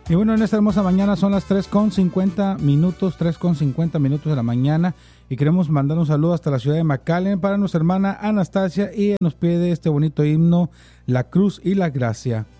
Y bueno, en esta hermosa mañana son las 3:50 de la mañana y queremos mandar un saludo hasta la ciudad de McAllen para nuestra hermana Anastasia y nos pide este bonito himno, La Cruz y la Gracia.